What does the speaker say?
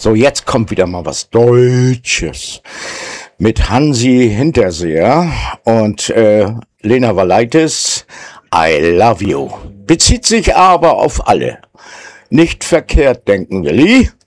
So, jetzt kommt wieder mal was Deutsches mit Hansi Hinterseher und Lena Valaitis. I love you. Bezieht sich aber auf alle. Nicht verkehrt denken, Willi.